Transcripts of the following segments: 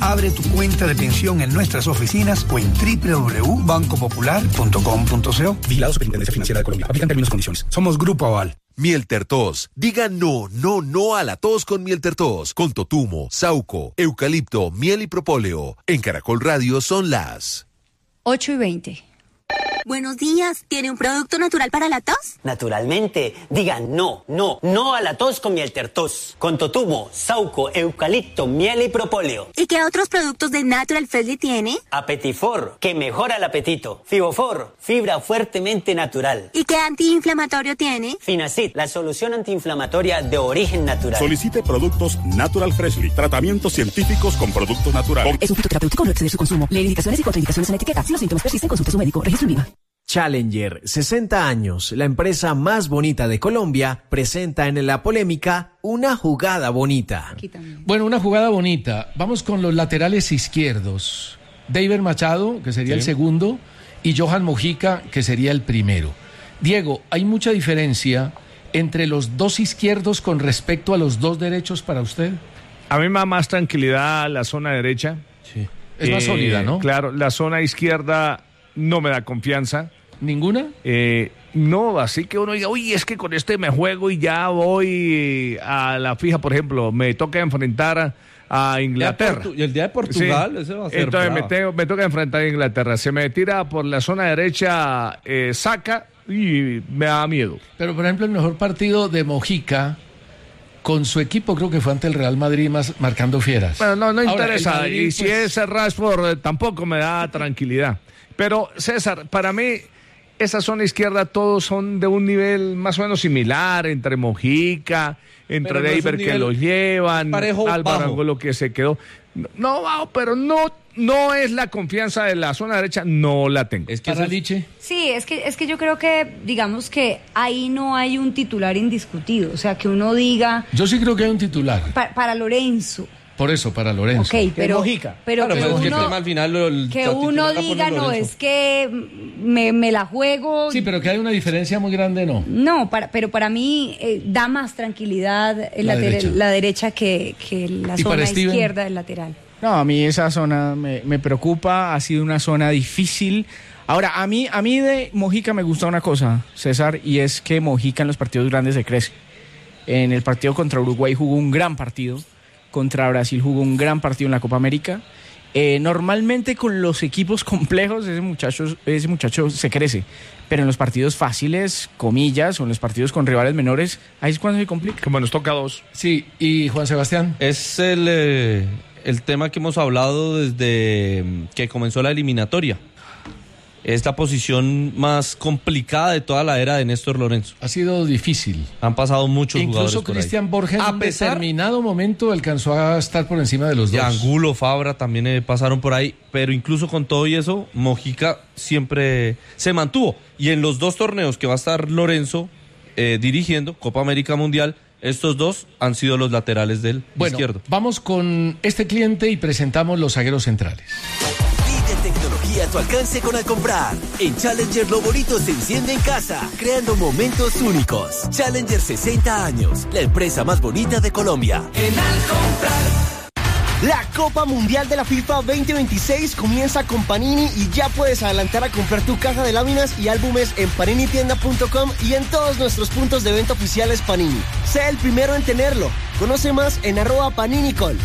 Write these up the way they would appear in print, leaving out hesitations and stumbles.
Abre tu cuenta de pensión en nuestras oficinas o en www.bancopopular.com.co. Vigilado Superintendencia Financiera de Colombia. Aplican términos y condiciones. Somos Grupo Aval. Mieltertos. Diga no, no, no a la tos con Mieltertos. Con totumo, sauco, eucalipto, miel y propóleo. En Caracol Radio son las 8:20. Buenos días, ¿tiene un producto natural para la tos? Naturalmente, digan no, no, no a la tos con Mieltertos. Con totumo, sauco, eucalipto, miel y propóleo. ¿Y qué otros productos de Natural Freshly tiene? Apetifor, que mejora el apetito. Fibofor, fibra fuertemente natural. ¿Y qué antiinflamatorio tiene? Finacid, la solución antiinflamatoria de origen natural. Solicite productos Natural Freshly, tratamientos científicos con productos naturales. Es un fitoterapéutico, no exceder su consumo. Lee indicaciones y contraindicaciones en la etiqueta. Si los síntomas persisten, consulte a su médico. Registro en Viva. Challenger, 60 años, la empresa más bonita de Colombia, presenta en la polémica una jugada bonita. Bueno, una jugada bonita. Vamos con los laterales izquierdos. David Machado, que sería el segundo, y Johan Mojica, que sería el primero. Diego, ¿hay mucha diferencia entre los dos izquierdos con respecto a los dos derechos para usted? A mí me da más tranquilidad la zona derecha. Sí. Es más sólida, ¿no? Claro, la zona izquierda no me da confianza. ¿Ninguna? No, así que uno diga, uy, es que con este me juego y ya voy a la fija, por ejemplo, me toca enfrentar a Inglaterra. Y el día de Portugal, sí. Ese va a ser entonces bravo. me toca enfrentar a Inglaterra. Se me tira por la zona derecha, saca y me da miedo. Pero, por ejemplo, el mejor partido de Mojica con su equipo creo que fue ante el Real Madrid marcando fieras. Bueno, no Ahora, interesa. Madrid, y si es Rashford, tampoco me da tranquilidad. Pero, César, para mí, esa zona izquierda todos son de un nivel más o menos similar, entre Mojica, entre David que lo llevan, Álvaro Angulo que se quedó. No, pero no es la confianza de la zona derecha, no la tengo. Es que Liche. Sí, es que yo creo que, digamos que ahí no hay un titular indiscutido, o sea, que uno diga... Yo sí creo que hay un titular. Para Lorenzo. Por eso, para Lorenzo. Ok, pero Mojica. Pero claro, que pero uno, al final que uno diga, no, es que me la juego. Sí, pero que hay una diferencia muy grande, ¿no? No, pero para mí da más tranquilidad la derecha que la zona izquierda del lateral. No, a mí esa zona me preocupa, ha sido una zona difícil. Ahora, a mí de Mojica me gusta una cosa, César, y es que Mojica en los partidos grandes se crece. En el partido contra Uruguay jugó un gran partido. Contra Brasil jugó un gran partido en la Copa América. Normalmente con los equipos complejos ese muchacho se crece, pero en los partidos fáciles, comillas, o en los partidos con rivales menores, ahí es cuando se complica. Como nos toca a dos. Sí, y Juan Sebastián. Es el tema que hemos hablado desde que comenzó la eliminatoria. Es la posición más complicada de toda la era de Néstor Lorenzo. Ha sido difícil. Han pasado muchos jugadores Incluso Cristian Borges en un determinado momento alcanzó a estar por encima de los dos. Angulo, Fabra también pasaron por ahí, pero incluso con todo y eso, Mojica siempre se mantuvo. Y en los dos torneos que va a estar Lorenzo dirigiendo, Copa América Mundial, estos dos han sido los laterales del izquierdo. Vamos con este cliente y presentamos los zagueros centrales. Tecnología a tu alcance con Alcomprar. En Challenger lo bonito se enciende en casa, creando momentos únicos. Challenger 60 años, la empresa más bonita de Colombia. En Alcomprar. La Copa Mundial de la FIFA 2026 comienza con Panini y ya puedes adelantar a comprar tu caja de láminas y álbumes en paninitienda.com y en todos nuestros puntos de venta oficiales Panini. Sé el primero en tenerlo. Conoce más en @paninicol.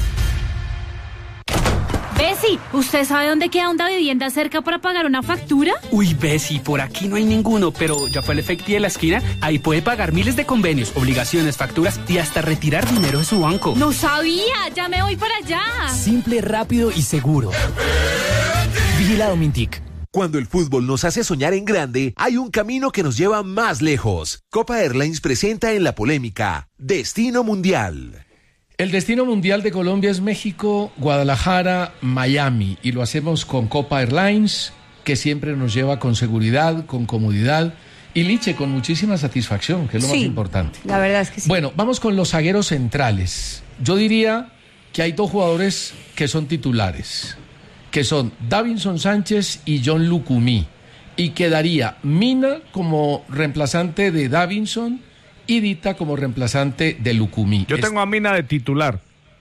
Bessie, ¿usted sabe dónde queda una vivienda cerca para pagar una factura? Uy, Bessie, por aquí no hay ninguno, pero ya fue el Efecti de la esquina. Ahí puede pagar miles de convenios, obligaciones, facturas y hasta retirar dinero de su banco. No sabía, ya me voy para allá. Simple, rápido y seguro. Vigilado Mintic. Cuando el fútbol nos hace soñar en grande, hay un camino que nos lleva más lejos. Copa Airlines presenta en la polémica Destino Mundial. El destino mundial de Colombia es México, Guadalajara, Miami, y lo hacemos con Copa Airlines, que siempre nos lleva con seguridad, con comodidad, y Liche, con muchísima satisfacción, que es lo más importante. La verdad es que sí. Bueno, vamos con los zagueros centrales. Yo diría que hay dos jugadores que son titulares, que son Davinson Sánchez y John Lucumí, y quedaría Mina como reemplazante de Davinson y Dita como reemplazante de Lucumí. Yo tengo a Mina de titular.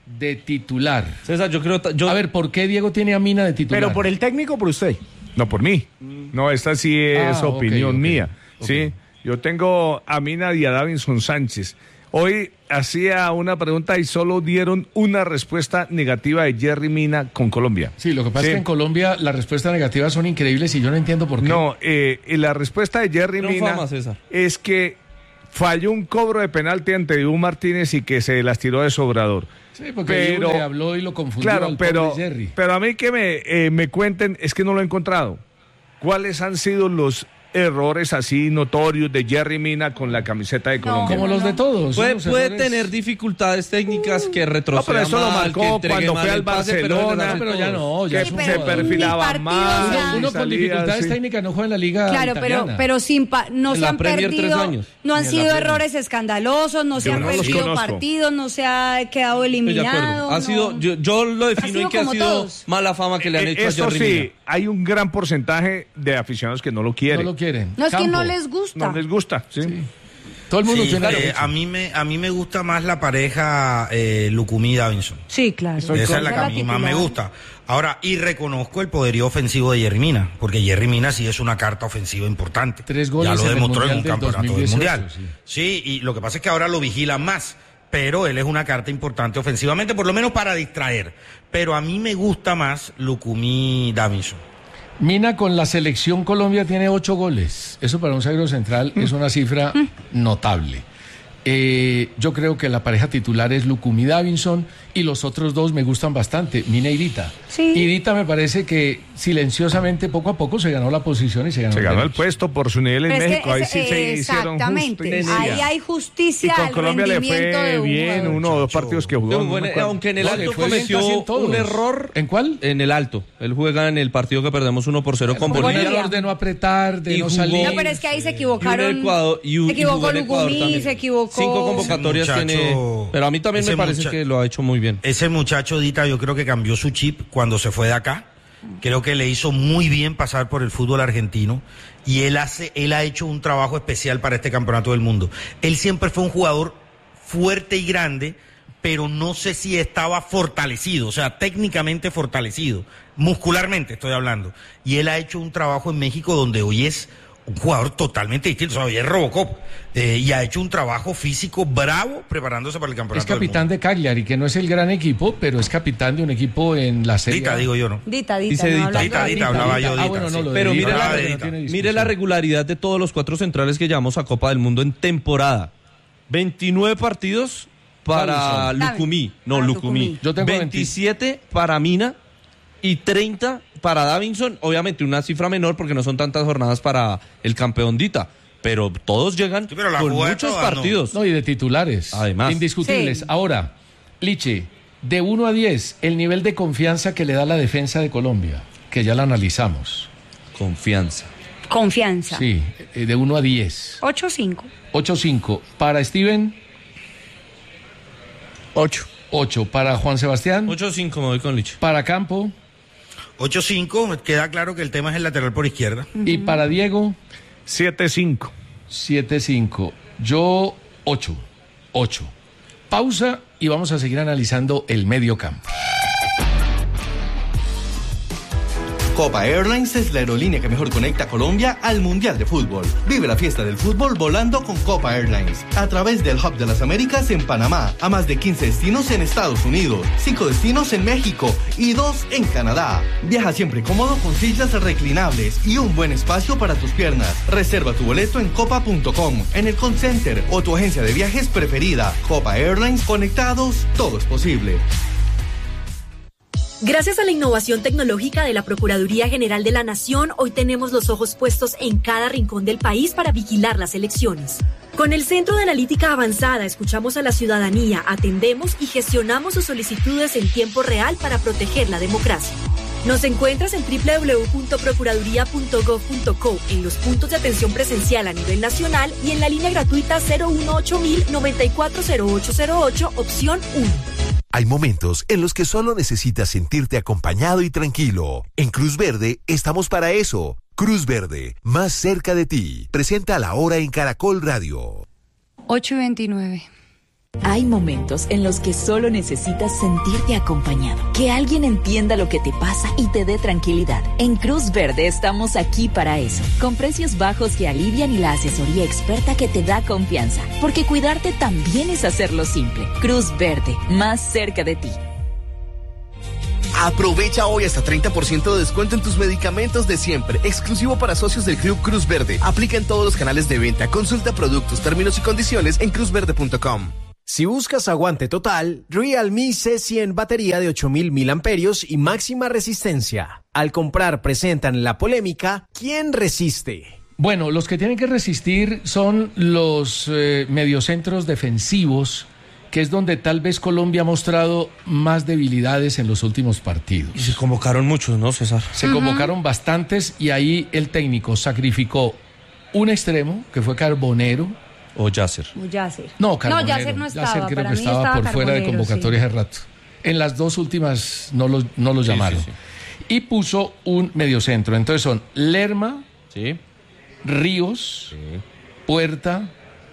de titular. César, yo creo... A ver, ¿por qué Diego tiene a Mina de titular? ¿Pero por el técnico o por usted? No, por mí. No, esta sí es opinión mía. ¿sí? Yo tengo a Mina y a Davinson Sánchez. Hoy hacía una pregunta y solo dieron una respuesta negativa de Yerry Mina con Colombia. Sí, lo que pasa es que en Colombia las respuestas negativas son increíbles y yo no entiendo por qué. No, la respuesta de Yerry Mina es que falló un cobro de penalti ante Dibu Martínez y que se las tiró de sobrador. Sí, porque Dibu le habló y lo confundió al pobre Yerry. Pero a mí que me cuenten, es que no lo he encontrado. ¿Cuáles han sido los errores así notorios de Yerry Mina con la camiseta de Colombia? Como los de todos. Puede tener dificultades técnicas que retroceda pero eso mal, lo marcó cuando fue al Barcelona, pero ya no, ya que se perfilaba mal. Uno con dificultades técnicas no juega en la liga italiana. pero no se han perdido, no han sido errores escandalosos, no se han perdido partidos, no se ha quedado eliminado. Ha sido, yo lo defino en que ha sido mala fama que le han hecho a Yerry Mina. Sí, hay un gran porcentaje de aficionados que no lo quieren. No es que no les gusta. No les gusta, sí. Todo el mundo tiene a mí me gusta más la pareja Lucumí y Davinson. Sí, claro. Esa es la que a mí más me gusta. Ahora, y reconozco el poderío ofensivo de Yerry Mina, porque Yerry Mina sí es una carta ofensiva importante. 3 goles ya lo demostró en un campeonato 2018, del Mundial. Sí, y lo que pasa es que ahora lo vigilan más. Pero él es una carta importante ofensivamente, por lo menos para distraer. Pero a mí me gusta más Lucumí Davinson. Mina con la selección Colombia tiene 8 goles. Eso para un zaguero central es una cifra notable. Yo creo que la pareja titular es Lucumí Davinson y los otros dos me gustan bastante, Mina y Irita. Sí. Irita me parece que silenciosamente, poco a poco, se ganó la posición y se ganó el puesto por su nivel en México. Ahí sí se hicieron justicia. Ahí hay justicia. Y con Colombia le fue bien 1 o 2 partidos que jugó. Aunque en el alto cometió un error. ¿En cuál? En el alto. Él juega en el partido que perdemos 1-0 con Bolivia. El error de no apretar, de no salir. No, pero es que ahí se equivocaron. Se equivocó Lucumí, se equivocó. 5 convocatorias tiene. Pero a mí también me parece que lo ha hecho muy bien. Ese muchacho, Dita, yo creo que cambió su chip cuando se fue de acá. Creo que le hizo muy bien pasar por el fútbol argentino y él ha hecho un trabajo especial para este campeonato del mundo. Él siempre fue un jugador fuerte y grande, pero no sé si estaba fortalecido, o sea, técnicamente fortalecido, muscularmente estoy hablando. Y él ha hecho un trabajo en México donde hoy es un jugador totalmente distinto, o sea, hoy es Robocop, y ha hecho un trabajo físico bravo preparándose para el campeonato. Es capitán de Cagliari, que no es el gran equipo, pero es capitán de un equipo en la Serie A. Digo yo, ¿no? Dita, hablaba yo Dita. Bueno, no, pero mire la regularidad de todos los 4 centrales que llevamos a Copa del Mundo en temporada. 29 partidos para Lucumí. No, Lucumí. Yo tengo 27 para Mina y 30 para Davinson. Obviamente una cifra menor porque no son tantas jornadas para el campeón Dita. Pero todos llegan con muchos partidos. No, y de titulares. Además. Indiscutibles. Sí. Ahora, Liche, de 1 a 10, el nivel de confianza que le da la defensa de Colombia, que ya la analizamos. Confianza. Sí, de 1 a 10. 8-5. 8-5. Para Steven. 8. Para Juan Sebastián. 8-5 me voy con Liche. Para Campo. 8-5, queda claro que el tema es el lateral por izquierda. Y para Diego. 7-5. 7-5. Yo 8. Pausa y vamos a seguir analizando el medio campo. Copa Airlines es la aerolínea que mejor conecta a Colombia al Mundial de Fútbol. Vive la fiesta del fútbol volando con Copa Airlines. A través del Hub de las Américas en Panamá, a más de 15 destinos en Estados Unidos, 5 destinos en México y 2 en Canadá. Viaja siempre cómodo con sillas reclinables y un buen espacio para tus piernas. Reserva tu boleto en copa.com, en el call center o tu agencia de viajes preferida. Copa Airlines, conectados, todo es posible. Gracias a la innovación tecnológica de la Procuraduría General de la Nación, hoy tenemos los ojos puestos en cada rincón del país para vigilar las elecciones. Con el Centro de Analítica Avanzada, escuchamos a la ciudadanía, atendemos y gestionamos sus solicitudes en tiempo real para proteger la democracia. Nos encuentras en www.procuraduría.gov.co, en los puntos de atención presencial a nivel nacional y en la línea gratuita 018-094-0808, opción 1. Hay momentos en los que solo necesitas sentirte acompañado y tranquilo. En Cruz Verde estamos para eso. Cruz Verde, más cerca de ti. Presenta La Hora en Caracol Radio. 8:29. Hay momentos en los que solo necesitas sentirte acompañado, que alguien entienda lo que te pasa y te dé tranquilidad. En Cruz Verde estamos aquí para eso, con precios bajos que alivian y la asesoría experta que te da confianza, porque cuidarte también es hacerlo simple. Cruz Verde, más cerca de ti. Aprovecha hoy hasta 30% de descuento en tus medicamentos de siempre, exclusivo para socios del Club Cruz Verde. Aplica en todos los canales de venta. Consulta productos, términos y condiciones en cruzverde.com. Si buscas aguante total, Realme C100 batería de 8000 mAh y máxima resistencia. Al comprar presentan la polémica ¿quién resiste? Bueno, los que tienen que resistir son los mediocentros defensivos, que es donde tal vez Colombia ha mostrado más debilidades en los últimos partidos. Y se convocaron muchos, ¿no, César? Se convocaron bastantes y ahí el técnico sacrificó un extremo, que fue Carbonero. ¿O Yasser? No, Carbonero. No, Yasser no estaba. Yasser creo para que mí estaba por fuera de convocatoria hace sí. rato. En las dos últimas no lo llamaron. Sí. Y puso un mediocentro. Entonces son Lerma, Ríos, Puerta,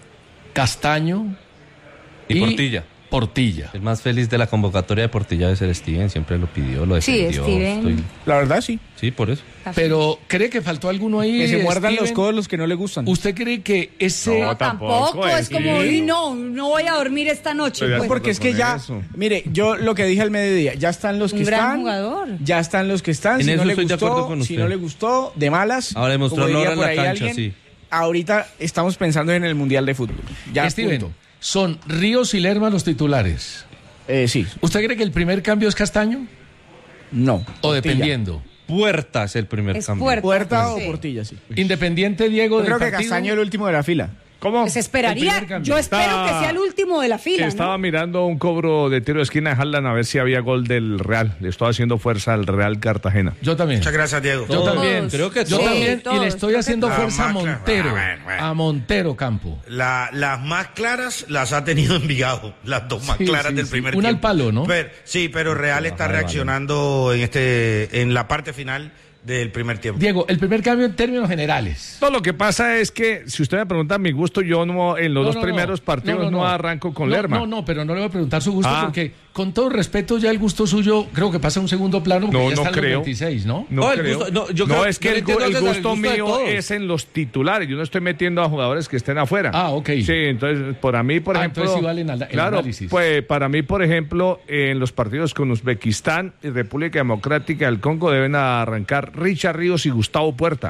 Castaño y Portilla. El más feliz de la convocatoria de Portilla debe ser Steven, siempre lo pidió, lo defendió. Sí, Steven. La verdad, sí. Sí, por eso. Pero ¿cree que faltó alguno ahí? Que se muerdan Steven? los codos los que no le gustan. ¿Usted cree que ese...? No, tampoco. Es como, no voy a dormir esta noche. Pues. Porque es que ya, mire, yo lo que dije al mediodía, ya están los que están. Un gran jugador. Ya están los que están. En eso estoy de acuerdo con usted. Si no le gustó, de malas. Ahora demostrarlo ahora en la cancha, sí. Ahorita estamos pensando en el Mundial de Fútbol. Ya, Steven, ¿son Ríos y Lerma los titulares? Sí. ¿Usted cree que el primer cambio es Castaño? No. ¿O dependiendo? Puerta es el primer cambio. Puerta o Portilla, sí. Independiente, Diego. Yo creo que Castaño es el último de la fila. ¿Cómo? Se esperaría. Yo espero que sea el último de la fila. Estaba mirando un cobro de tiro de esquina de Haaland a ver si había gol del Real. Le estoy haciendo fuerza al Real Cartagena. Yo también. Muchas gracias, Diego. Yo también. Creo que yo también. Todos. Y le estoy haciendo fuerza a más Montero. A Montero Campo. Las más claras las ha tenido Envigado. Las dos más claras del primer tiempo. Una al palo, ¿no? Pero Real está reaccionando en la parte final del primer tiempo. Diego, el primer cambio en términos generales. No, lo que pasa es que, si usted me pregunta mi gusto, yo no en los dos primeros partidos no arranco con Lerma. No, pero no le voy a preguntar su gusto porque, con todo respeto, ya el gusto suyo creo que pasa a un segundo plano porque ya está en los 26, ¿no? No creo. Es que el gusto mío es en los titulares. Yo no estoy metiendo a jugadores que estén afuera. Ah, ok. Sí, entonces, para mí, por ejemplo... Entonces sí vale el análisis. Pues para mí, por ejemplo, en los partidos con Uzbekistán y República Democrática del Congo deben arrancar Richard Ríos y Gustavo Puerta.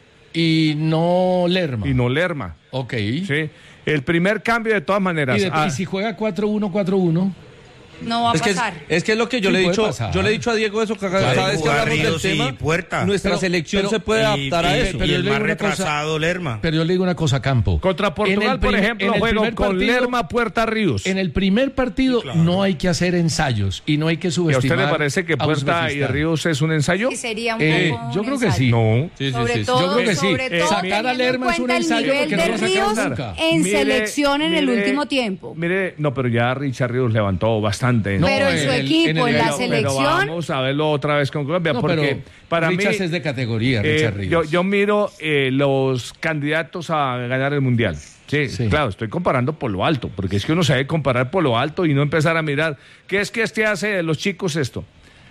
Y no Lerma. Ok. Sí. El primer cambio, de todas maneras. ¿Y si juega 4-1-4-1? No va a pasar. Es que es lo que yo le he dicho. Yo le he dicho a Diego eso, cada vez que hablamos del tema, nuestra selección se puede adaptar a eso. Y el más retrasado, Lerma. Pero yo le digo una cosa, Campo. Contra Portugal, por ejemplo, juego con Lerma, Puerta, Ríos. En el primer partido no hay que hacer ensayos y no hay que subestimar. ¿Y a usted le parece que Puerta y Ríos es un ensayo? Sí, sería un yo creo que sí. No. Sobre todo, yo creo que sí. Sacar a Lerma es un ensayo porque no lo Ríos nunca. En selección en el último tiempo. Mire, pero ya Richard Ríos levantó bastante. Pero en su equipo, en la selección. Pero vamos a verlo otra vez con Colombia, porque para Richard mí es de categoría, Richard Ríos. Yo miro los candidatos a ganar el Mundial. Sí, claro, estoy comparando por lo alto, porque es que uno se debe comparar por lo alto y no empezar a mirar qué es que hace de los chicos esto.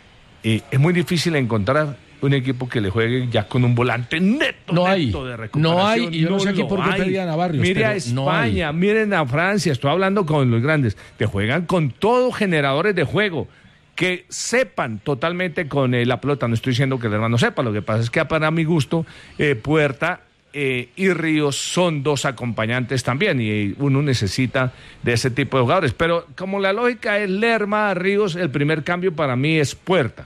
Es muy difícil encontrar un equipo que le juegue ya con un volante neto de recuperación. No hay, y yo no sé aquí por qué pedían a Barrios. Mire a España, miren a Francia, estoy hablando con los grandes, te juegan con todo generadores de juego, que sepan totalmente con la pelota. No estoy diciendo que el hermano sepa, lo que pasa es que para mi gusto, Puerta y Ríos son dos acompañantes también, y uno necesita de ese tipo de jugadores. Pero como la lógica es Lerma, Ríos, el primer cambio para mí es Puerta.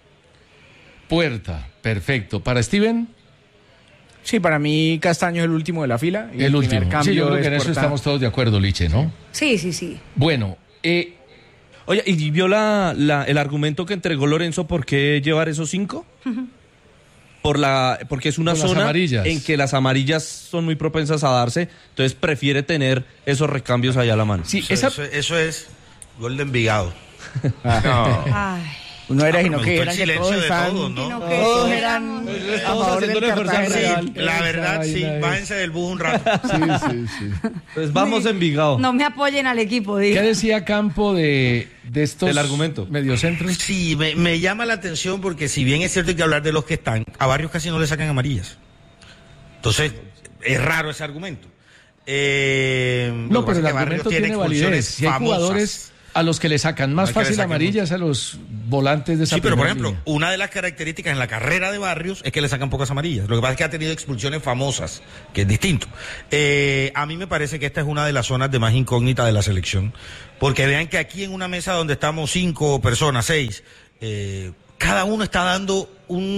Perfecto. ¿Para Steven? Sí, para mí Castaño es el último de la fila. Y el último. Sí, yo creo que en eso estamos todos de acuerdo, Liche, ¿no? Sí. Bueno, oye, ¿y vio el argumento que entregó Lorenzo por qué llevar esos 5? Porque es una zona en que las amarillas son muy propensas a darse, entonces prefiere tener esos recambios allá a la mano. Sí, eso es gol de Envigado. No era sino que eran que todos estaban, todos eran a favor del Cartagena. La verdad, sí, bájense del bus un rato. Sí. Pues vamos Envigado. No me apoyen al equipo, digo. ¿Qué decía Campo de estos el argumento mediocentros? Sí, me llama la atención porque si bien es cierto hay que hablar de los que están, a Barrios casi no le sacan amarillas. Entonces, es raro ese argumento. No, pero el argumento tiene validez. Si hay jugadores a los que le sacan más fácil amarillas a los volantes de esa. Sí, pero por ejemplo, una de las características en la carrera de Barrios es que le sacan pocas amarillas. Lo que pasa es que ha tenido expulsiones famosas, que es distinto. A mí me parece que esta es una de las zonas de más incógnita de la selección, porque vean que aquí en una mesa donde estamos 5 personas, 6, cada uno está dando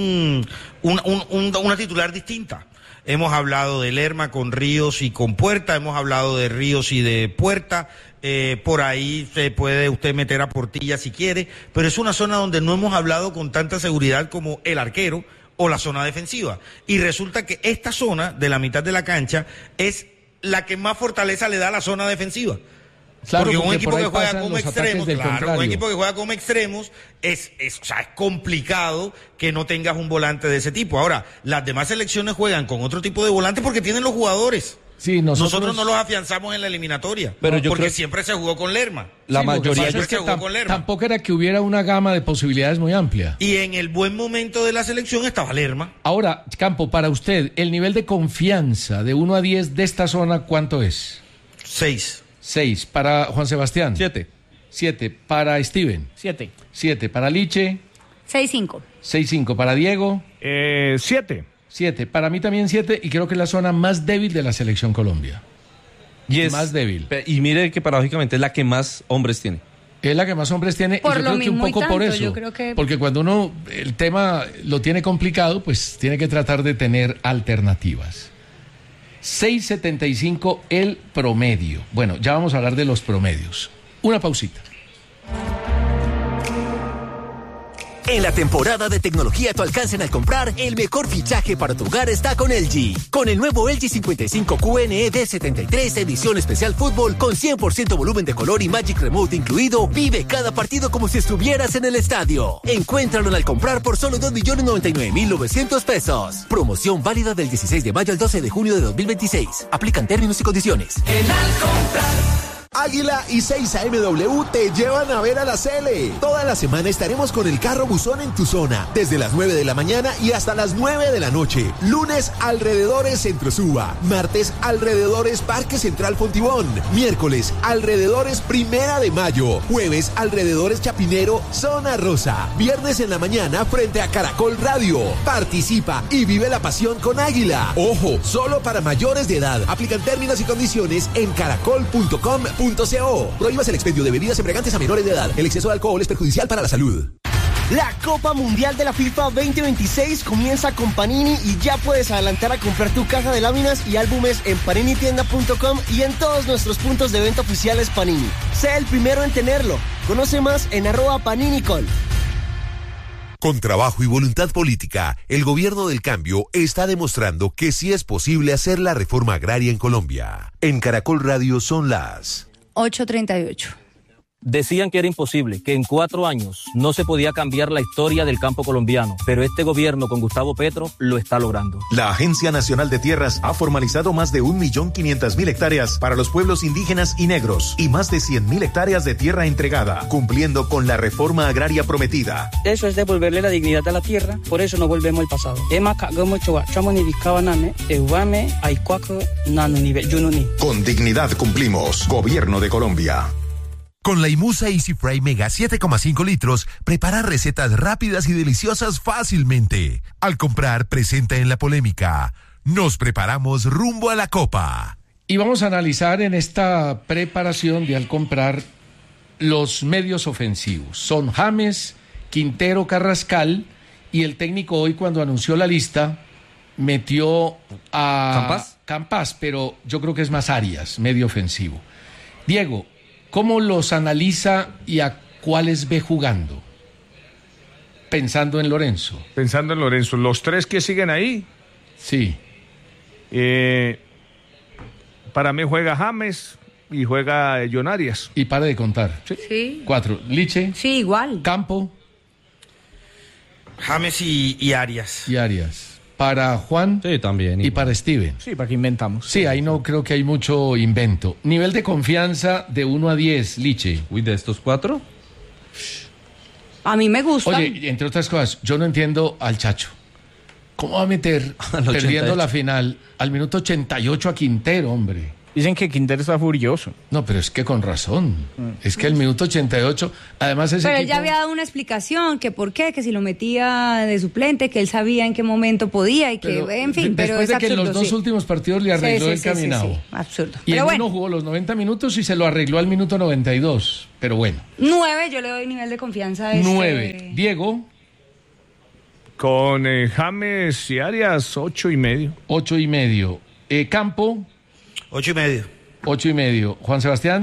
una titular distinta. Hemos hablado de Lerma con Ríos y con Puerta, hemos hablado de Ríos y de Puerta, por ahí se puede usted meter a Portilla si quiere, pero es una zona donde no hemos hablado con tanta seguridad como el arquero o la zona defensiva. Y resulta que esta zona de la mitad de la cancha es la que más fortaleza le da a la zona defensiva. Claro, porque un equipo que juega como extremos, un equipo que juega como extremos, es complicado que no tengas un volante de ese tipo. Ahora, las demás selecciones juegan con otro tipo de volante porque tienen los jugadores. Sí, nosotros no los afianzamos en la eliminatoria, pero yo porque creo... siempre se jugó con Lerma. La mayoría es que tampoco era que hubiera una gama de posibilidades muy amplia. Y en el buen momento de la selección estaba Lerma. Ahora, Campo, para usted, el nivel de confianza de 1 a 10 de esta zona, ¿cuánto es? 6. 6. Para Juan Sebastián. 7. Para Steven. 7. Para Liche. 6-5. 6-5. Para Diego. 7. 7. Para mí también 7, y creo que es la zona más débil de la selección Colombia. Y es más débil. Y mire que paradójicamente es la que más hombres tiene. Es la que más hombres tiene, por y yo creo que un poco por eso. Yo creo que... Porque cuando uno el tema lo tiene complicado, pues tiene que tratar de tener alternativas. 6.75 el promedio. Bueno, ya vamos a hablar de los promedios. Una pausita. En la temporada de tecnología a tu alcance al comprar, el mejor fichaje para tu hogar está con LG. Con el nuevo LG 55 QNE D73 edición especial fútbol con 100% volumen de color y Magic Remote incluido, vive cada partido como si estuvieras en el estadio. Encuéntralo al comprar por solo 2.099.900 pesos. Promoción válida del 16 de mayo al 12 de junio de 2026. Aplican términos y condiciones. En al comprar. Águila y 6AMW te llevan a ver a la Sele. Toda la semana estaremos con el carro buzón en tu zona, desde las 9 de la mañana y hasta las 9 de la noche. Lunes, alrededores Centro Suba. Martes, alrededores Parque Central Fontibón. Miércoles, alrededores Primera de Mayo. Jueves, alrededores Chapinero, Zona Rosa. Viernes en la mañana, frente a Caracol Radio. Participa y vive la pasión con Águila. Ojo, solo para mayores de edad. Aplican términos y condiciones en caracol.com.co. Prohíbas el expendio de bebidas embriagantes a menores de edad. El exceso de alcohol es perjudicial para la salud. La Copa Mundial de la FIFA 2026 comienza con Panini y ya puedes adelantar a comprar tu caja de láminas y álbumes en paninitienda.com y en todos nuestros puntos de venta oficiales Panini. Sé el primero en tenerlo. Conoce más en @PaniniCol. Con trabajo y voluntad política, el gobierno del cambio está demostrando que sí es posible hacer la reforma agraria en Colombia. En Caracol Radio son las 8:38. Decían que era imposible, que en 4 años no se podía cambiar la historia del campo colombiano, pero este gobierno con Gustavo Petro lo está logrando. La Agencia Nacional de Tierras ha formalizado más de 1.500.000 hectáreas para los pueblos indígenas y negros y más de 100.000 hectáreas de tierra entregada, cumpliendo con la reforma agraria prometida. Eso es devolverle la dignidad a la tierra, por eso no volvemos al pasado. Con dignidad cumplimos. Gobierno de Colombia. Con la Imusa Easy Fry Mega 7,5 litros, prepara recetas rápidas y deliciosas fácilmente. Al comprar, presenta en la polémica. Nos preparamos rumbo a la Copa. Y vamos a analizar en esta preparación de al comprar los medios ofensivos. Son James, Quintero, Carrascal, y el técnico hoy cuando anunció la lista metió a Campas, pero yo creo que es más Arias, medio ofensivo. Diego, ¿cómo los analiza y a cuáles ve jugando? Pensando en Lorenzo. Los 3 que siguen ahí. Sí. Para mí juega James y juega John Arias. Y para de contar. Sí. 4. Liche. Sí, igual. Campo. James y Arias. Y Arias. Para Juan. Sí, también. Y para Steven. Sí, para que inventamos. Sí, ahí no creo que hay mucho invento. Nivel de confianza de 1 a 10, Liche. Uy, de estos 4. A mí me gusta. Oye, entre otras cosas, yo no entiendo al Chacho. ¿Cómo va a meter, perdiendo la final, al minuto 88 a Quintero, hombre? Dicen que Quintero está furioso. No, pero es que con razón. Es que el minuto 88, además ese Pero él equipo... ya había dado una explicación, que por qué, que si lo metía de suplente, que él sabía en qué momento podía y que, en fin, pero es después de que absurdo, en los dos últimos partidos le arregló el caminado. Sí, absurdo. Y pero uno jugó los 90 minutos y se lo arregló al minuto 92. Pero bueno. 9, yo le doy nivel de confianza a 9. Diego. Con James y Arias, 8.5. 8.5. Campo. 8.5. 8.5. Juan Sebastián.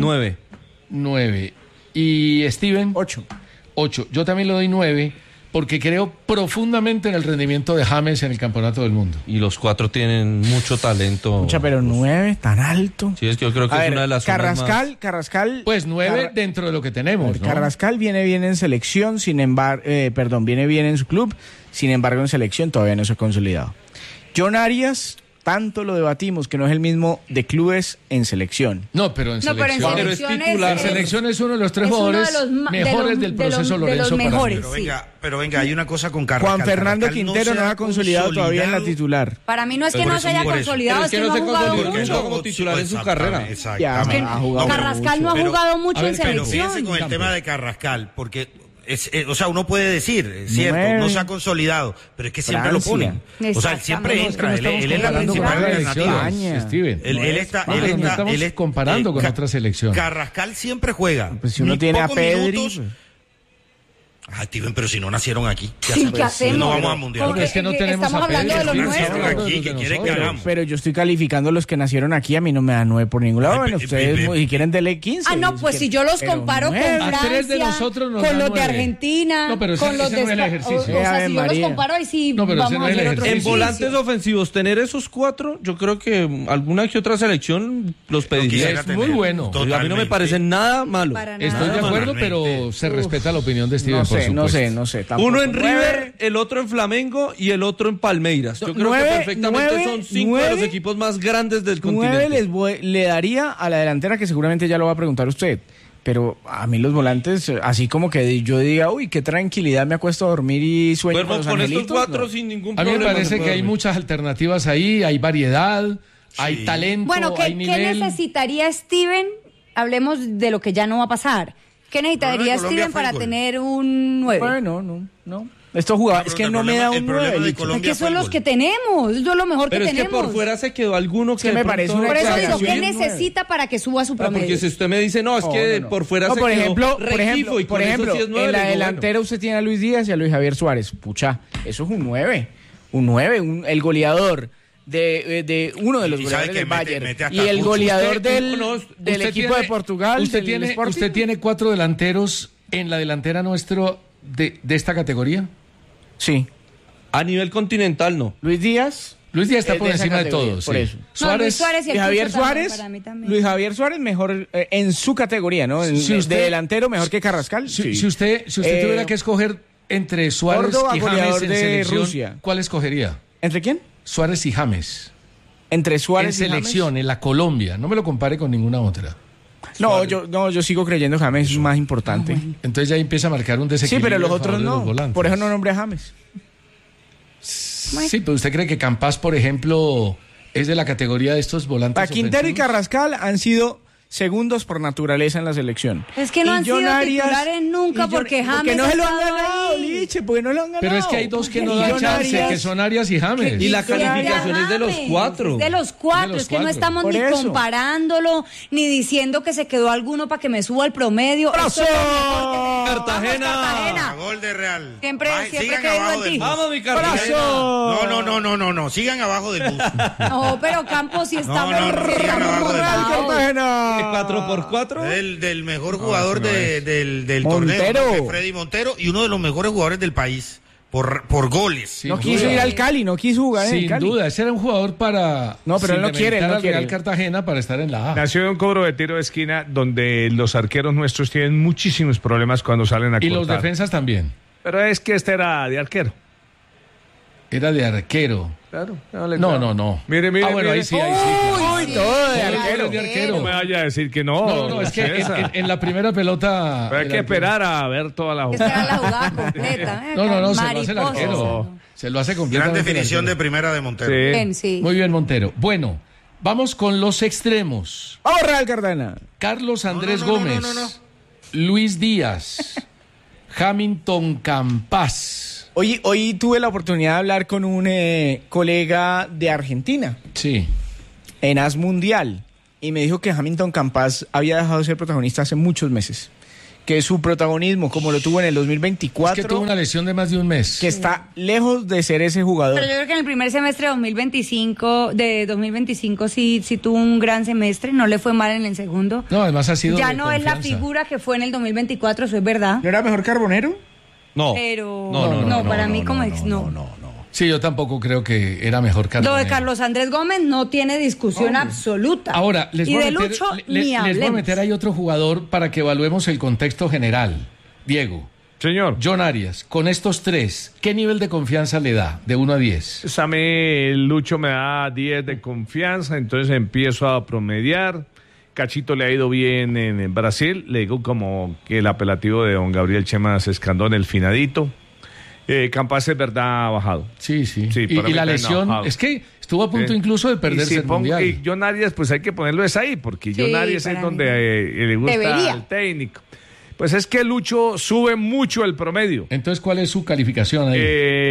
9. Y Steven. 8. Yo también le doy 9 porque creo profundamente en el rendimiento de James en el Campeonato del Mundo. Y los 4 tienen mucho talento. Mucha, pero 9, tan alto. Sí, es que yo creo que es una de las Carrascal. Pues 9 dentro de lo que tenemos, ¿no? Carrascal viene bien en selección, viene bien en su club, sin embargo en selección todavía no se ha consolidado. John Arias, tanto lo debatimos que no es el mismo de clubes en selección. No, pero en selección. Pero es titular. En selección es uno de los 3 jugadores mejores del proceso Lorenzo. Pero venga, hay una cosa con Carrascal. Juan Fernando Quintero no ha consolidado todavía en la titular. Para mí no es que no se haya consolidado, es que no ha jugado mucho como titular en su carrera. Carrascal no ha jugado mucho en selección. Pero fíjense con el tema de Carrascal, porque... uno puede decir, cierto, no se ha consolidado, pero es que siempre lo ponen. O sea, él siempre entra, él es la principal alternativa. Él estamos comparando con otras selecciones. Carrascal siempre juega. Pues si uno tiene a Pedri... Steven, pero si no nacieron aquí, ¿qué hacemos? No vamos al mundial. Porque es que no tenemos estamos hablando de los nuestros. Aquí, que quieren que hagamos. Pero yo estoy calificando a los que nacieron aquí, a mí no me dan 9 por ningún lado. Bueno, ustedes si quieren dele 15. No, pues si yo los comparo con Francia, con los de Argentina, con los de ejercicio. O sea, si yo los comparo, ahí sí vamos a hacer otro En volantes ofensivos, tener esos 4, yo creo que alguna que otra selección los pediría. Es muy bueno. A mí no me parece nada malo. Estoy de acuerdo, pero se respeta la opinión de Steven. No sé. Uno en River, el otro en Flamengo y el otro en Palmeiras. Yo creo que perfectamente son 5 de los equipos más grandes del continente. 9 le daría a la delantera, que seguramente ya lo va a preguntar usted. Pero a mí los volantes, así como que yo diga, uy, qué tranquilidad, me acuesto a dormir y sueño con los angelitos. Estos 4 sin ningún problema. A mí me parece que hay muchas alternativas ahí, hay variedad, hay talento, hay nivel. ¿Qué necesitaría Steven? Hablemos de lo que ya no va a pasar. ¿Qué necesitaría Steven para tener un 9? Bueno, no. Estos jugadores, es que no me da un 9. Es que son los que tenemos, eso es lo mejor que tenemos. Pero es que por fuera se quedó alguno que me parece una Por eso digo, ¿qué necesita para que suba su promedio? Porque si usted me dice, no, es que por fuera se quedó Rengifo, y por ejemplo, sí es 9, en la delantera usted tiene a Luis Díaz y a Luis Javier Suárez. Pucha, eso es un 9. Un 9, el goleador de uno de los goleadores del Bayern y el goleador del equipo de Portugal. ¿Usted tiene 4 delanteros en la delantera nuestro de esta categoría? Sí. A nivel continental, no. Luis Díaz está por encima de todos. Por eso. Luis Suárez y el Javier Suárez. Luis Javier Suárez mejor en su categoría, ¿no? De delantero mejor que Carrascal. Si usted tuviera que escoger entre Suárez Córdoba, y James en de selección, Rusia. ¿cuál escogería? ¿Entre quién? Suárez y James. Entre Suárez en selección, James. en la Colombia. No me lo compare con ninguna otra. No, yo sigo creyendo James es más importante. Entonces ya empieza a marcar un desequilibrio. Sí, pero los otros no. Por eso no nombré a James. Sí, pero ¿usted cree que Campas, por ejemplo, es de la categoría de estos volantes ofensivos? Quintero y Carrascal han sido segundos por naturaleza en la selección. Es que no han sido titulares nunca porque James porque no se lo han ganado, Liche, porque no lo han ganado. Pero es que hay 2 que no dan chance, que son Arias y James. Y la calificación es de los 4. De los 4, es que no estamos ni comparándolo, ni diciendo que se quedó alguno para que me suba el promedio. Cartagena. Gol de Real. Siempre creo en ti. Vamos, mi Cartagena. No, sigan abajo del bus. No, pero Campos sí está sigan abajo del bus. Cartagena. 4x4 del mejor jugador del torneo, Freddy Montero, y uno de los mejores jugadores del país por goles. No quiso ir al Cali, no quiso jugar en el Cali. Sin duda, ese era un jugador para pero él no quiere al Real Cartagena para estar en la A. Nació de un cobro de tiro de esquina donde los arqueros nuestros tienen muchísimos problemas cuando salen a cortar. Y los defensas también. Pero es que este era de arquero. Era de arquero. Claro. No. Mire. Bueno, ahí sí. Uy, todo de arquero. No me vaya a decir que no. No, es que en la primera pelota... Pero hay que esperar a ver toda la jugada. Esa era la jugada completa. No, se lo hace el arquero. Se lo hace completamente. Gran definición de primera de Montero. Sí. Bien, sí. Muy bien, Montero. Bueno, vamos con los extremos. ¡Vamos, Real Cardona! Carlos Andrés Gómez. Luis Díaz. Hamilton Campas. Hoy tuve la oportunidad de hablar con un colega de Argentina. Sí. En AS Mundial. Y me dijo que Hamilton Campas había dejado de ser protagonista hace muchos meses. Que su protagonismo, como lo tuvo en el 2024... Es que tuvo una lesión de más de un mes. Que está lejos de ser ese jugador. Pero yo creo que en el primer semestre de 2025 sí tuvo un gran semestre. No le fue mal en el segundo. No, además ha sido ya no confianza. Es la figura que fue en el 2024, eso es verdad. ¿No era mejor Carbonero? No. Pero para mí como no. Sí, yo tampoco creo que era mejor Carbonero. Lo de Carlos Andrés Gómez no tiene discusión absoluta. Ahora, les voy a meter ahí otro jugador para que evaluemos el contexto general. Diego. Señor. John Arias, con estos tres, ¿qué nivel de confianza le da de 1 a 10? Pues a mí Lucho me da 10 de confianza, entonces empiezo a promediar. Cachito le ha ido bien en Brasil, le digo como que el apelativo de don Gabriel Chema Escandón, el finadito. Campas es verdad ha bajado. Sí. Y la lesión, es que estuvo a punto incluso de perderse el Mundial. Y John Arias, pues hay que ponerlo ahí, porque John Arias es donde le gusta al técnico. Pues es que Lucho sube mucho el promedio. Entonces, ¿cuál es su calificación ahí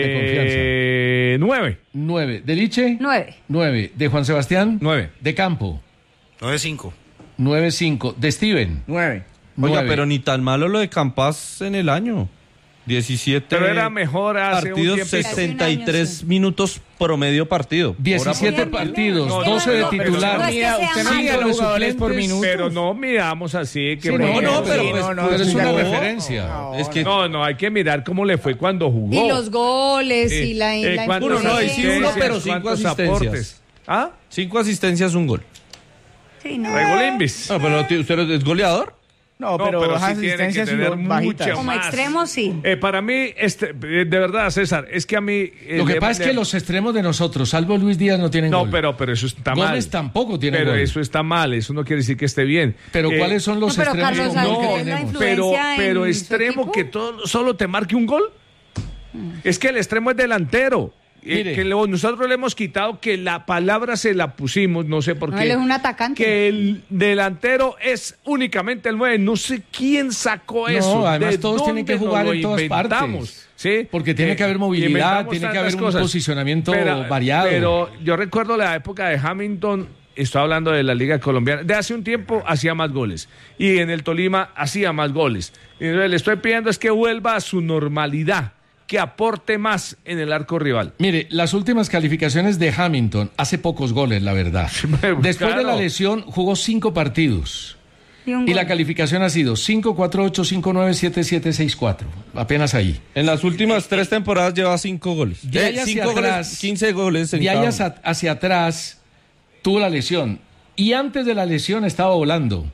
de confianza? 9. ¿De Liche? 9. ¿De Juan Sebastián? 9. ¿De Campo? 9.5. 9.5. ¿De Steven? 9. Oiga, pero ni tan malo lo de Campas en el año. 17 pero era mejor hace partidos, un 63 minutos promedio partido. 17 partidos, 12 de titular. Usted no mide los jugadores por minuto. Pero no midamos así. Que pero es una referencia. No, hay que mirar cómo le fue cuando jugó. Y los goles y la uno, pero 5 asistencias. ¿Ah? 5 asistencias, un gol. Sí, no. Pero ¿usted es goleador? No, pero las asistencias son bajitas. Como extremos, sí. Para mí, de verdad, César, es que a mí... Lo que pasa es que los extremos de nosotros, salvo Luis Díaz, no tienen gol. No, pero eso está mal. Gómez tampoco tiene gol. Pero eso está mal, eso no quiere decir que esté bien. Pero ¿cuáles son los extremos que tenemos? Pero extremo que solo te marque un gol. Es que el extremo es delantero. Que nosotros le hemos quitado que la palabra se la pusimos, no sé por qué. Él es un atacante. Que el delantero es únicamente el 9. No sé quién sacó eso. No, además todos tienen que jugar en todas partes. ¿Sí? Porque tiene que haber movilidad, tiene que haber un posicionamiento variado. Pero yo recuerdo la época de Hamilton, estoy hablando de la Liga Colombiana, de hace un tiempo hacía más goles. Y en el Tolima hacía más goles. Y le estoy pidiendo es que vuelva a su normalidad, que aporte más en el arco rival. Mire, las últimas calificaciones de Hamilton, hace pocos goles, la verdad. Después de la lesión, jugó 5 partidos. Y la calificación ha sido 5-4-8, 5-9, 7-7, 6-4. Apenas ahí. En las últimas 3 temporadas lleva 5 goles. De ahí hacia atrás, 15 goles. De ahí hacia atrás, tuvo la lesión. Y antes de la lesión estaba volando.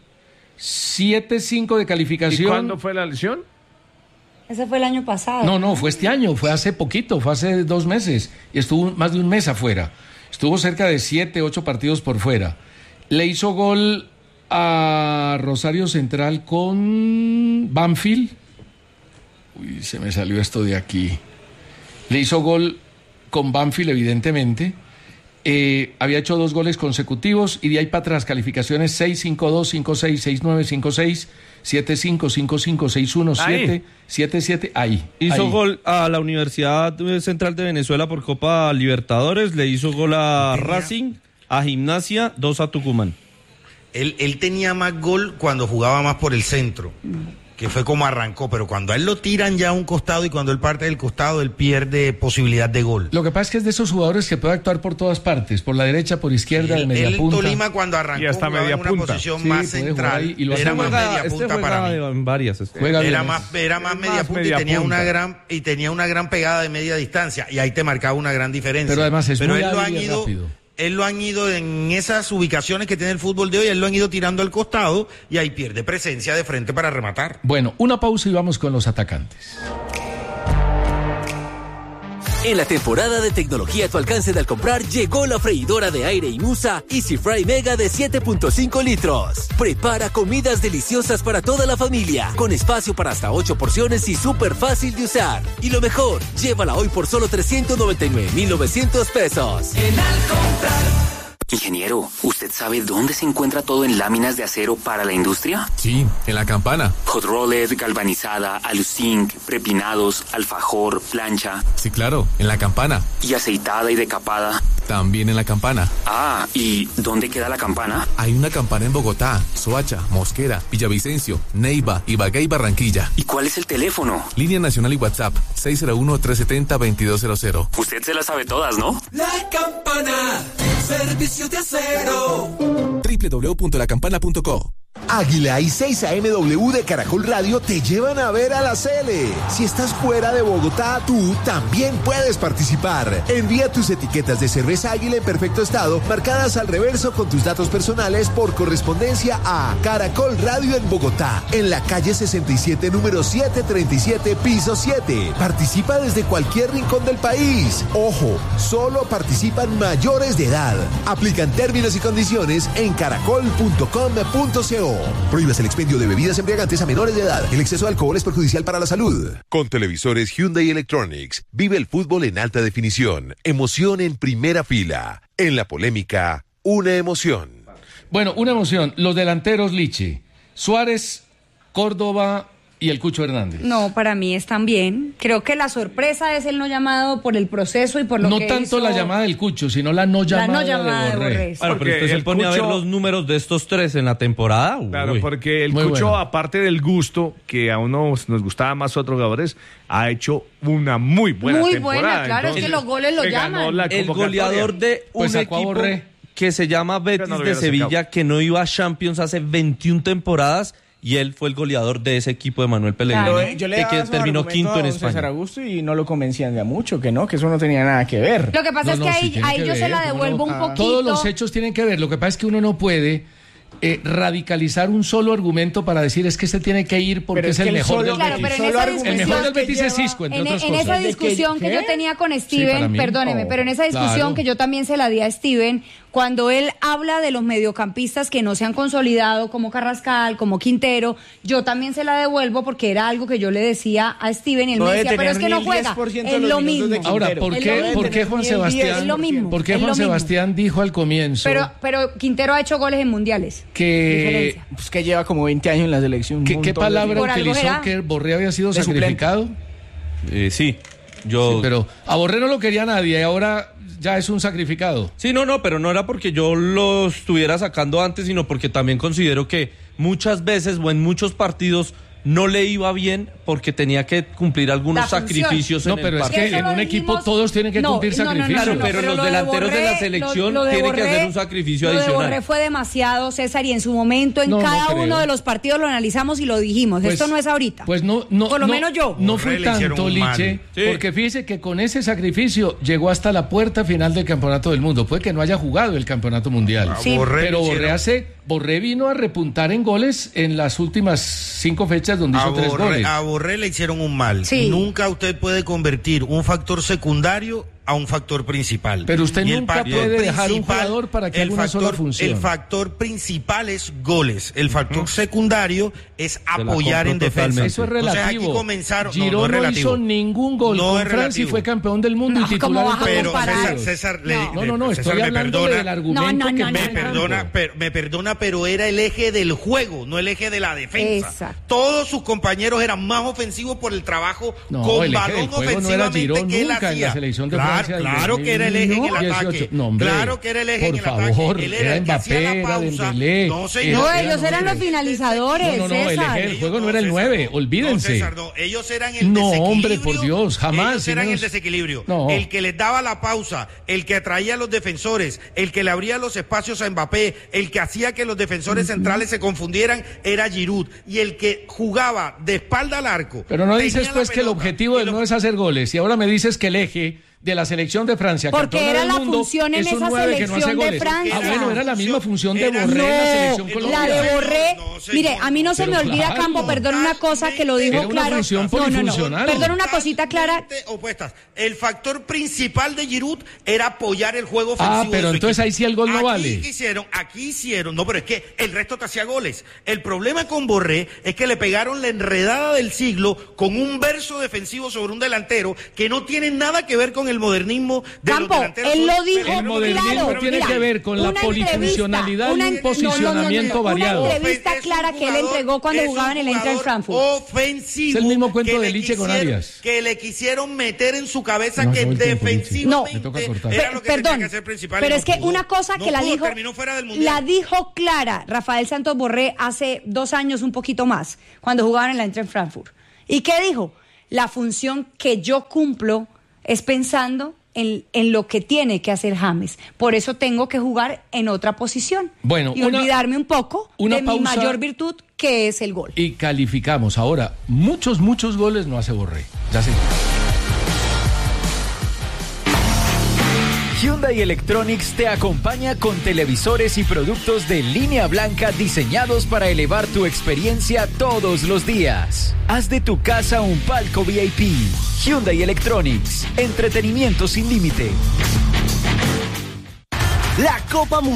7-5 de calificación. ¿Y cuándo fue la lesión? Ese fue el año pasado. No, fue este año, fue hace poquito, fue hace 2 meses. Y estuvo más de un mes afuera. Estuvo cerca de 7, 8 partidos por fuera. Le hizo gol a Rosario Central con Banfield. Uy, se me salió esto de aquí. Le hizo gol con Banfield, evidentemente. Había hecho 2 goles consecutivos y de ahí para atrás calificaciones 6-5-2, 5-6, 6-9, 5-6, 7-5, 5-5, 6-1, 7-7, ahí. Hizo gol a la Universidad Central de Venezuela por Copa Libertadores, le hizo gol a Racing, a Gimnasia, 2 a Tucumán. Él tenía más gol cuando jugaba más por el centro, que fue como arrancó, pero cuando a él lo tiran ya a un costado y cuando él parte del costado, él pierde posibilidad de gol. Lo que pasa es que es de esos jugadores que puede actuar por todas partes, por la derecha, por izquierda, de media punta. El Tolima cuando arrancó y hasta media en una punta. posición más central, y lo era más media punta para mí. En varias. Era más media punta y tenía una gran pegada de media distancia y ahí te marcaba una gran diferencia. Pero además es muy hábil y rápido. Él lo han ido en esas ubicaciones que tiene el fútbol de hoy, él lo han ido tirando al costado y ahí pierde presencia de frente para rematar. Bueno, una pausa y vamos con los atacantes. En la temporada de tecnología a tu alcance al comprar, llegó la freidora de aire Imusa Easy Fry Mega de 7.5 litros. Prepara comidas deliciosas para toda la familia, con espacio para hasta 8 porciones y súper fácil de usar. Y lo mejor, llévala hoy por solo 399,900 pesos. En Al Comprar. Ingeniero, ¿usted sabe dónde se encuentra todo en láminas de acero para la industria? Sí, en La Campana. Hot roller, galvanizada, aluzinc, prepinados, alfajor, plancha. Sí, claro, en La Campana. ¿Y aceitada y decapada? También en La Campana. Ah, ¿y dónde queda La Campana? Hay una Campana en Bogotá, Soacha, Mosquera, Villavicencio, Neiva, Ibagué y Barranquilla. ¿Y cuál es el teléfono? Línea nacional y WhatsApp, 601-370-2200. Usted se las sabe todas, ¿no? La Campana, servicios de acero. www.lacampana.co. Águila y 6am de Caracol Radio te llevan a ver a la Sele. Si estás fuera de Bogotá, tú también puedes participar. Envía tus etiquetas de cerveza Águila en perfecto estado, marcadas al reverso con tus datos personales por correspondencia a Caracol Radio en Bogotá, en la calle 67, número 737, piso 7. Participa desde cualquier rincón del país. Ojo, solo participan mayores de edad. Aplican términos y condiciones en caracol.com.co. Prohíbas el expendio de bebidas embriagantes a menores de edad. El exceso de alcohol es perjudicial para la salud. Con televisores Hyundai Electronics, vive el fútbol en alta definición. Emoción en primera fila. En la polémica, una emoción. Bueno, una emoción. Los delanteros, Liche, Suárez, Córdoba y el Cucho Hernández. No, para mí están bien. Creo que la sorpresa es el no llamado por el proceso y por lo no que tanto hizo... la llamada del Cucho, sino la no llamada de Borré. Claro, pero usted se pone a ver los números de estos tres en la temporada. Claro, Uy. porque el Cucho, aparte del gusto, que a uno nos gustaba más a otros jugadores, ha hecho una muy buena temporada. Muy buena, claro, entonces, es que los goles lo llaman. El goleador de un equipo que se llama Betis de Sevilla, que no iba a Champions hace 21 temporadas, y él fue el goleador de ese equipo de Manuel Pellegrini, claro, yo le que terminó quinto en España. César Augusto y no lo convencían de a mucho, que no, que eso no tenía nada que ver. Lo que pasa es que ahí yo se la devuelvo un poquito. Todos los hechos tienen que ver, lo que pasa es que uno no puede radicalizar un solo argumento para decir es que este tiene que ir porque es el mejor del Betis. El mejor del Betis es Isco, entre otras cosas. En esa discusión que yo tenía con Steven, perdóneme, pero en esa discusión que yo también se la di a Steven, cuando él habla de los mediocampistas que no se han consolidado como Carrascal, como Quintero, yo también se la devuelvo porque era algo que yo le decía a Steven y él me decía, pero es que no juega, es lo mismo. Ahora, ¿por qué Juan Sebastián? ¿Por qué Juan Sebastián dijo al comienzo? Pero Quintero ha hecho goles en mundiales. Que lleva como 20 años en la selección. ¿Qué palabra utilizó? ¿Que Borré había sido sacrificado? Sí. Pero a Borré no lo quería nadie y ahora ya es un sacrificado. Sí, no, pero no era porque yo lo estuviera sacando antes, sino porque también considero que muchas veces o en muchos partidos no le iba bien porque tenía que cumplir algunos sacrificios en el partido. No, pero es que en un equipo todos tienen que cumplir sacrificios. Claro, pero los delanteros de la selección tienen que hacer un sacrificio adicional. Lo de Borré fue demasiado, César, y en su momento en cada uno de los partidos lo analizamos y lo dijimos. Esto no es ahorita. Pues no, por lo menos yo. No fue tanto, Liche, porque fíjese que con ese sacrificio llegó hasta la puerta final del Campeonato del Mundo. Puede que no haya jugado el Campeonato Mundial. Sí. Pero Borré vino a repuntar en goles en las últimas 5 fechas donde hizo 3 goles. A Borré le hicieron un mal. Sí. Nunca usted puede convertir un factor secundario a un factor principal. Pero usted nunca puede dejar un jugador para que haga una sola función. El factor principal es goles. El factor secundario es apoyar en defensa. Eso es relativo. O sea, aquí comenzaron. Girón no hizo ningún gol con Francia y fue campeón del mundo y titular. Pero César, estoy hablando del argumento que me perdona, pero era el eje del juego, no el eje de la defensa. Exacto. Todos sus compañeros eran más ofensivos por el trabajo con balón ofensivamente que él hacía. En la selección de Francia. Claro que era el eje en el ataque. Claro que era el eje en el ataque. Él era el que hacía la pausa. No, ellos eran los finalizadores. No, el eje del juego no era el 9, olvídense. No, César, no, ellos eran el desequilibrio. No, hombre, por Dios, jamás. Ellos eran el desequilibrio. El que les daba la pausa, el que atraía a los defensores, el que le abría los espacios a Mbappé, el que hacía que los defensores centrales se confundieran era Giroud. Y el que jugaba de espalda al arco. Pero no dices pues que el objetivo del no es hacer goles. Y ahora me dices que el eje de la selección de Francia, porque campeona era del la mundo, función en es un esa 9 que no hace selección de goles. Francia. Ah, bueno, era la misma función de Borré en la selección colombiana. La de Borré, mire, a mí no se me olvida, claro. Campo, perdón una cosa que lo dijo Era una claro. función polifuncional. Perdón una cosita clara. Opuestas. El factor principal de Giroud era apoyar el juego ofensivo. Ah, pero entonces ahí sí el gol no vale. Aquí hicieron, no, pero es que el resto te hacía goles. El problema con Borré es que le pegaron la enredada del siglo con un verso defensivo sobre un delantero que no tiene nada que ver con el modernismo de Campo, los delanteros. él lo dijo El modernismo claro, tiene mira, que ver con la polifuncionalidad y un posicionamiento variado. Una entrevista clara que él entregó cuando jugaba en el Eintracht Frankfurt. Ofensivo. Es el mismo cuento de Liche con Arias. Que le quisieron meter en su cabeza que defensivamente era lo que tenía que hacer principal. Pero es que una cosa que la dijo, terminó fuera del Mundial. la dijo clara Rafael Santos Borré hace 2 años, un poquito más, cuando jugaban en la Eintracht Frankfurt. ¿Y qué dijo? La función que yo cumplo es pensando en lo que tiene que hacer James. Por eso tengo que jugar en otra posición. Bueno, y olvidarme un poco de mi mayor virtud, que es el gol. Y calificamos. Ahora, muchos goles no hace Borré. Ya se... Hyundai Electronics te acompaña con televisores y productos de línea blanca diseñados para elevar tu experiencia todos los días. Haz de tu casa un palco VIP. Hyundai Electronics, entretenimiento sin límite. La Copa Mundial